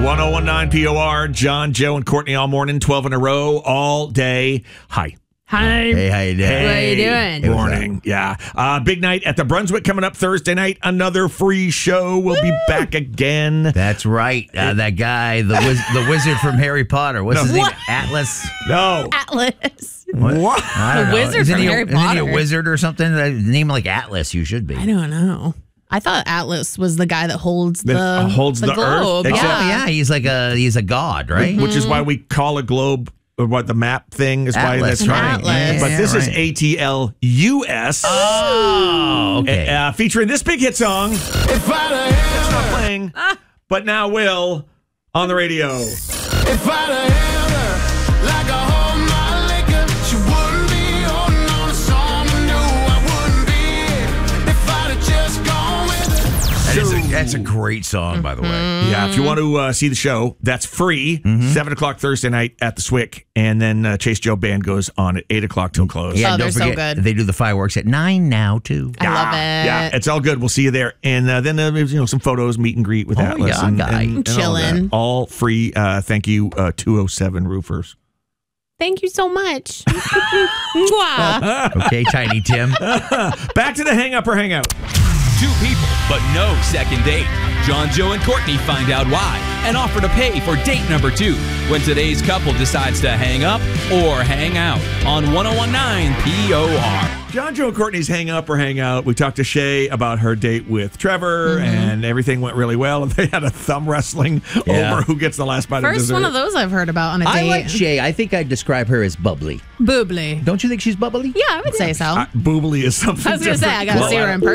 1019 POR, John, Joe, and Courtney all morning, 12 in a row, all day. Hi. Hi. Hey, how you doing? What are you doing? Good morning. Yeah. Big night at the Brunswick coming up Thursday night. Another free show. We'll be back again. That's right. That guy, the wizard from Harry Potter. What's his name? Atlas? No. Atlas. What? I don't The know. wizard Isn't from he Harry Isn't he a Potter. wizard or something? Name like Atlas, you should be. I don't know. I thought Atlas was the guy that holds the Earth, globe. except- Yeah. He's a god, right? Which is why we call a globe, or what the map thing is why Atlas, that's right. Atlas. But this is right. ATLUS. Oh, okay. Featuring this big hit song. It's not playing, but now will on the radio. If I'd have held her like I hold my liquor, she wouldn't be holding on to someone new. I wouldn't be if I'd have just gone with it. That's a great song, by the way. Yeah, if you want to see the show, that's free. 7 o'clock Thursday night at the Swick. And then Chase Joe Band goes on at 8 o'clock till close. Yeah, Oh, and they're don't so forget, good. they do the fireworks at 9 now, too. I love it. Yeah, it's all good. We'll see you there. And then there's some photos, meet and greet with Atlas. yeah, and, guy. and all Chilling. that. All free. Thank you, 207 Roofers. Thank you so much. Mwah. Okay, Tiny Tim. Back to the hang up or hang out. Two people, but no second date. John, Joe, and Courtney find out why and offer to pay for date number 2 when today's couple decides to hang up or hang out on 1019 POR. John, Joe, and Courtney's hang up or hang out. We talked to Shay about her date with Trevor, and everything went really well. And they had a thumb wrestling over who gets the last bite of First dessert. one of those I've heard about on a date. I like Shay. I think I'd describe her as bubbly. Boobly. Don't you think she's bubbly? Yeah, I would say so. Boobly is something I was going to say, I got to different. see her in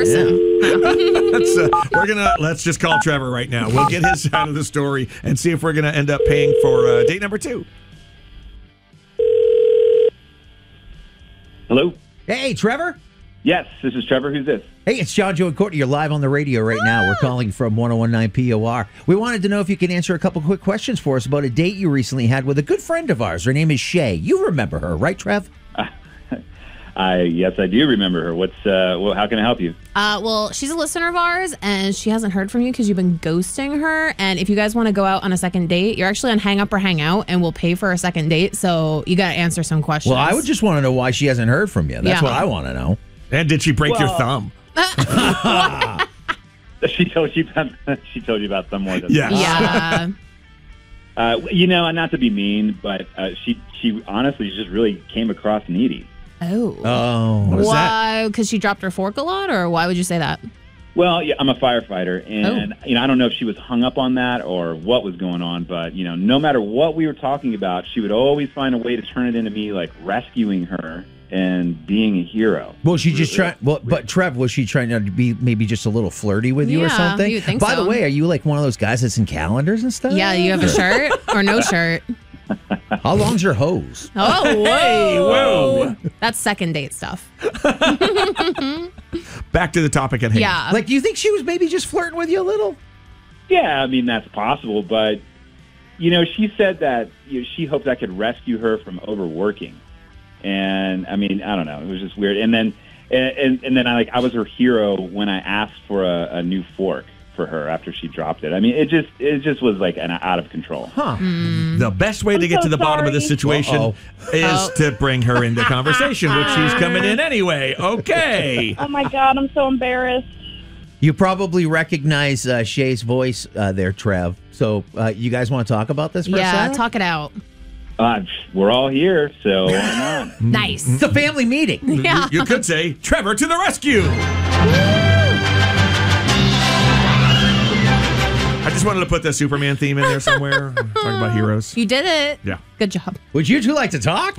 person. Let's just call Trevor right now. We'll get his side of the story and see if we're going to end up paying for date number 2. Hello? Hey, Trevor. Yes, this is Trevor. Who's this? Hey, it's John, Joe, and Courtney. You're live on the radio right now. We're calling from 1019 POR. We wanted to know if you could answer a couple quick questions for us about a date you recently had with a good friend of ours. Her name is Shay. You remember her, right, Trev? Yes, I do remember her. How can I help you? Well, she's a listener of ours, and she hasn't heard from you because you've been ghosting her. And if you guys want to go out on a second date, you're actually on Hang Up or Hang Out, and we'll pay for a second date. So you got to answer some questions. Well, I would just want to know why she hasn't heard from you. That's Yeah. what I want to know. And did she break your thumb? She told you about some more than Yes. Yeah. not to be mean, but she honestly just really came across needy. Oh. Oh. What is that? Why? Because she dropped her fork a lot, or why would you say that? Well, yeah, I'm a firefighter, and I don't know if she was hung up on that or what was going on, but no matter what we were talking about, she would always find a way to turn it into me like rescuing her and being a hero. Well, she just trying. Well, but Trev, was she trying to be maybe just a little flirty with you or Yeah, something? you would think By so. the way, are you like one of those guys that's in calendars and stuff? Yeah, you have a shirt or no shirt? How long's your hose? Oh, whoa. That's second date stuff. Back to the topic at hand. Yeah. Like, do you think she was maybe just flirting with you a little? Yeah, I mean, that's possible, but, she said that she hoped I could rescue her from overworking. And, I mean, I don't know. It was just weird. And then I was her hero when I asked for a new fork for her after she dropped it. I mean, it just was like out of control. Huh. The best way to get to the bottom of this situation is to bring her into conversation, which she's coming in anyway. Okay. Oh my God, I'm so embarrassed. You probably recognize Shay's voice there, Trev. So you guys want to talk about this for a Yeah, second? talk it out. We're all here, so why not? Nice. It's a family meeting. Yeah. You could say, Trevor to the rescue. I just wanted to put the Superman theme in there somewhere. Talking about heroes. You did it. Yeah. Good job. Would you two like to talk?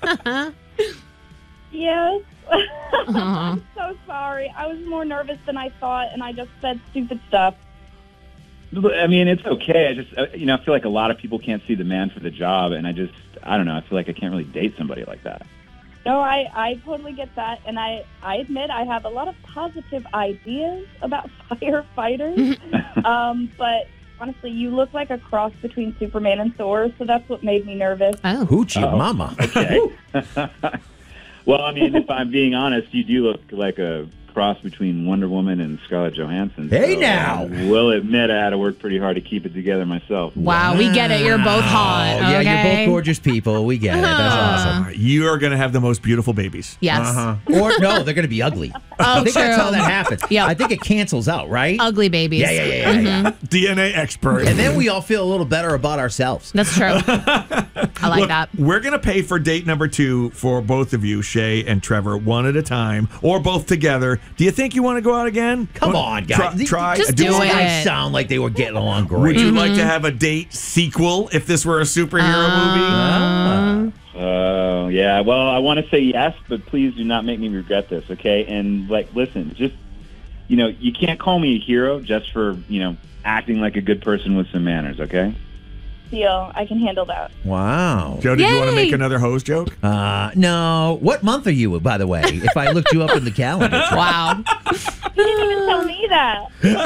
Yes. Aw. I'm so sorry. I was more nervous than I thought, and I just said stupid stuff. I mean, it's okay. I just, I feel like a lot of people can't see the man for the job, and I don't know. I feel like I can't really date somebody like that. No, I totally get that, and I admit I have a lot of positive ideas about firefighters. But honestly, you look like a cross between Superman and Thor, so that's what made me nervous. Oh. Hoochie mama. Okay. Well, I mean, if I'm being honest, you do look like a cross between Wonder Woman and Scarlett Johansson. Hey, so now. I will admit I had to work pretty hard to keep it together myself. Wow, we get it. You're both hot. Oh, yeah, okay? you're both gorgeous people. We get it. That's awesome. You are going to have the most beautiful babies. Yes. Or no, they're going to be ugly. I think that's true. how that happens. Yep. I think it cancels out, right? Ugly babies. Yeah. DNA expert. And then we all feel a little better about ourselves. That's true. I like Look, that. We're going to pay for date number 2 for both of you, Shay and Trevor, one at a time or both together. Do you think you want to go out again? Come on, guys. Try. Just These do guys it. sound like they were getting along great. Would you like to have a date sequel if this were a superhero movie? Oh, yeah. Well, I want to say yes, but please do not make me regret this, okay? And, listen, just, you can't call me a hero just for, acting like a good person with some manners, okay? Deal. I can handle that. Wow. Joe, did you want to Yay! make another hose joke? No. What month are you, by the way? If I looked you up in the calendar. Wow. You didn't even tell me that.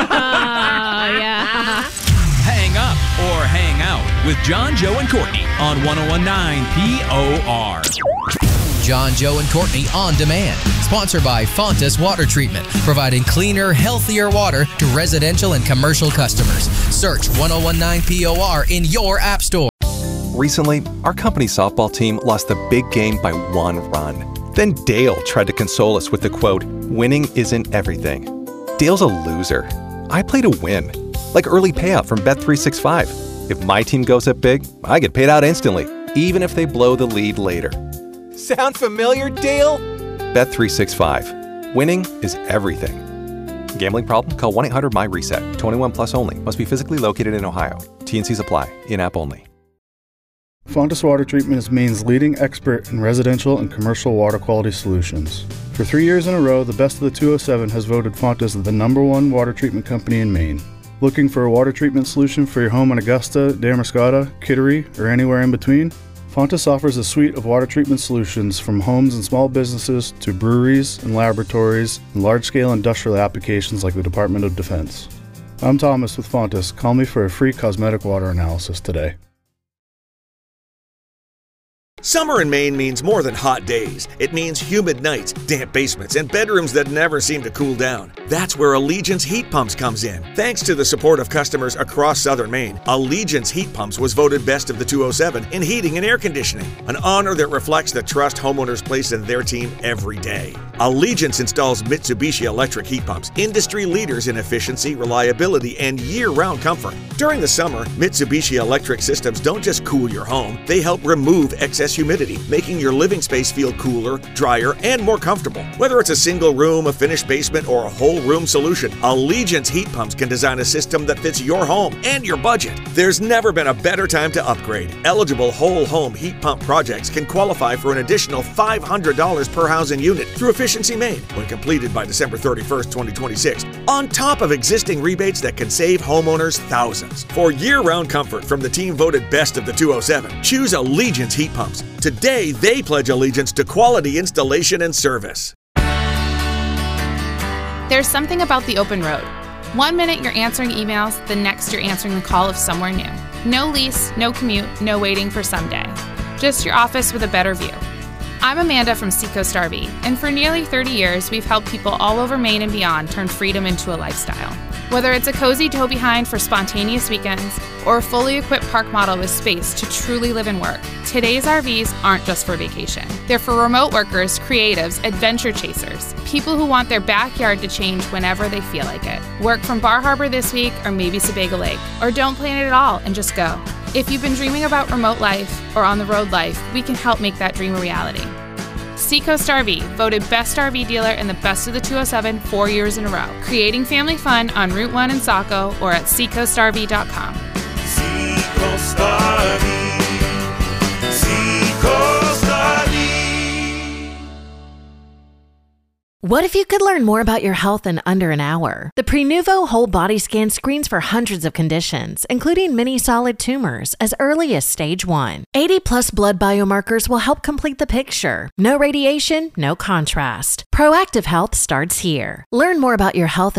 Yeah. Hang up or hang out with John, Joe, and Courtney on 101.9 POR. John, Joe, and Courtney on demand. Sponsored by Fontas Water Treatment, providing cleaner, healthier water to residential and commercial customers. Search 101.9 POR in your app store. Recently, our company softball team lost the big game by 1 run. Then Dale tried to console us with the quote, "Winning isn't everything." Dale's a loser. I play to win. Like early payout from Bet365. If my team goes up big, I get paid out instantly, even if they blow the lead later. Sound familiar, Dale? Bet365. Winning is everything. Gambling problem? Call 1-800-MY-RESET. 21 plus only. Must be physically located in Ohio. T&Cs apply. In-app only. Fontas Water Treatment is Maine's leading expert in residential and commercial water quality solutions. For 3 years in a row, the Best of the 207 has voted Fontas the #1 water treatment company in Maine. Looking for a water treatment solution for your home in Augusta, Damariscotta, Kittery, or anywhere in between? Fontas offers a suite of water treatment solutions from homes and small businesses to breweries and laboratories and large-scale industrial applications like the Department of Defense. I'm Thomas with Fontas. Call me for a free cosmetic water analysis today. Summer in Maine means more than hot days. It means humid nights, damp basements, and bedrooms that never seem to cool down. That's where Allegiance Heat Pumps comes in. Thanks to the support of customers across southern Maine, Allegiance Heat Pumps was voted Best of the 207 in heating and air conditioning, an honor that reflects the trust homeowners place in their team every day. Allegiance installs Mitsubishi electric heat pumps, industry leaders in efficiency, reliability, and year-round comfort. During the summer, Mitsubishi electric systems don't just cool your home, they help remove excess humidity, making your living space feel cooler, drier, and more comfortable. Whether it's a single room, a finished basement, or a whole room solution, Allegiance Heat Pumps can design a system that fits your home and your budget. There's never been a better time to upgrade. Eligible whole home heat pump projects can qualify for an additional $500 per housing unit through Efficiency Maine when completed by December 31st, 2026, on top of existing rebates that can save homeowners thousands. For year-round comfort from the team voted Best of the 207, choose Allegiance Heat Pumps. Today, they pledge allegiance to quality installation and service. There's something about the open road. 1 minute you're answering emails, the next you're answering the call of somewhere new. No lease, no commute, no waiting for someday. Just your office with a better view. I'm Amanda from Seacoast RV, and for nearly 30 years, we've helped people all over Maine and beyond turn freedom into a lifestyle. Whether it's a cozy tow behind for spontaneous weekends or a fully equipped park model with space to truly live and work, today's RVs aren't just for vacation. They're for remote workers, creatives, adventure chasers, people who want their backyard to change whenever they feel like it. Work from Bar Harbor this week or maybe Sebago Lake, or don't plan it at all and just go. If you've been dreaming about remote life or on-the-road life, we can help make that dream a reality. Seacoast RV, voted Best RV Dealer in the Best of the 207 4 years in a row. Creating family fun on Route 1 in Saco or at seacoastrv.com. Seacoast RV. Seacoast RV. What if you could learn more about your health in under an hour? The Prenuvo Whole Body Scan screens for hundreds of conditions, including many solid tumors, as early as stage 1. 80-plus blood biomarkers will help complete the picture. No radiation, no contrast. Proactive health starts here. Learn more about your health